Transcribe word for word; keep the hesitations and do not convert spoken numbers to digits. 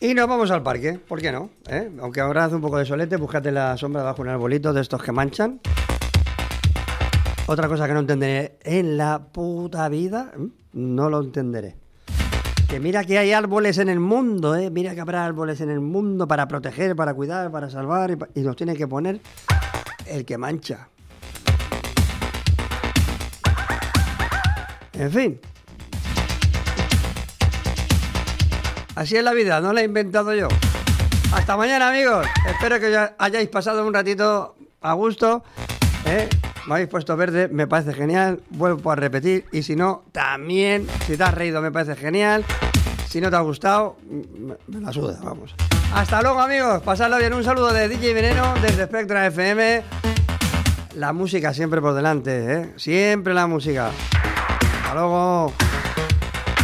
Y nos vamos al parque, ¿por qué no? ¿Eh? Aunque ahora hace un poco de solete, búscate la sombra debajo de un arbolito de estos que manchan. Otra cosa que no entenderé en la puta vida, no lo entenderé. Que mira que hay árboles en el mundo, ¿eh? Mira que habrá árboles en el mundo para proteger, para cuidar, para salvar, y, pa- y nos tiene que poner el que mancha. En fin. Así es la vida, no la he inventado yo. Hasta mañana, amigos. Espero que ya hayáis pasado un ratito a gusto, ¿eh? Me habéis puesto verde, me parece genial. Vuelvo a repetir. Y si no, también, si te has reído, me parece genial. Si no te ha gustado, me, me la suda, vamos. Hasta luego, amigos. Pasadlo bien. Un saludo de D J Veneno desde Spectra F M. La música siempre por delante, ¿eh? Siempre la música. Hasta luego.